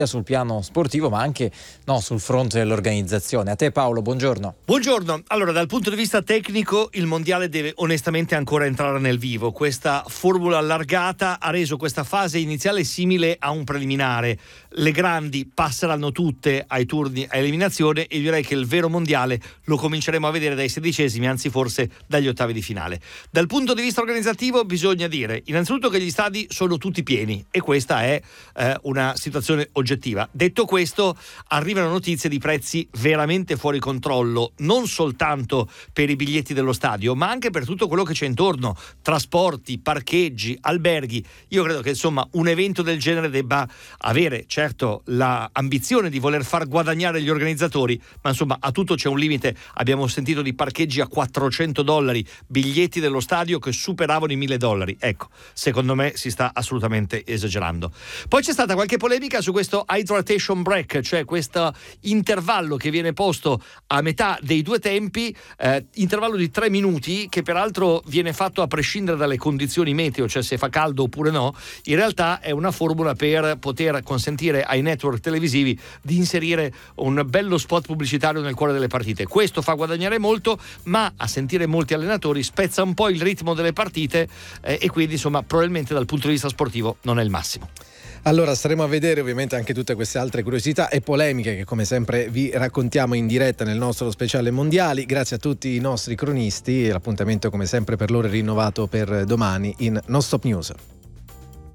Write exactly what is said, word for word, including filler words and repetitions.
sul piano sportivo ma anche no, sul fronte dell'organizzazione. A te Paolo, buongiorno. Buongiorno. Allora, dal punto di vista tecnico il mondiale deve onestamente ancora entrare nel vivo. Questa formula allargata ha reso questa fase iniziale simile a un preliminare. Le grandi passeranno tutte ai turni a eliminazione e direi che il vero mondiale lo cominceremo a vedere dai sedicesimi, anzi forse dagli ottavi di finale. Dal punto di vista organizzativo bisogna dire innanzitutto che gli stadi sono tutti pieni e questa è eh, una situazione oggettiva. Detto questo, arrivano notizie di prezzi veramente fuori controllo, non soltanto per i biglietti dello stadio, ma anche per tutto quello che c'è intorno, trasporti, parcheggi, alberghi. Io credo che insomma un evento del genere debba avere certo l'ambizione di voler far guadagnare gli organizzatori, ma insomma a tutto c'è un limite. Abbiamo sentito di parcheggi a quattrocento dollari, biglietti dello stadio che superavano i mille dollari. Ecco, secondo me si sta assolutamente esagerando. Poi c'è stata qualche polemica su questo hydration break, cioè questo intervallo che viene posto a metà dei due tempi, eh, intervallo di tre minuti che peraltro viene fatto a prescindere dalle condizioni meteo, cioè se fa caldo oppure no. In realtà è una formula per poter consentire ai network televisivi di inserire un bello spot pubblicitario nel cuore delle partite. Questo fa guadagnare molto, ma a sentire molti allenatori spezza un po' il ritmo delle partite eh, e quindi insomma probabilmente dal punto di vista sportivo non è il massimo. Allora staremo a vedere ovviamente anche tutte queste altre curiosità e polemiche che come sempre vi raccontiamo in diretta nel nostro speciale mondiali. Grazie a tutti i nostri cronisti, l'appuntamento come sempre per loro è rinnovato per domani in Non Stop News.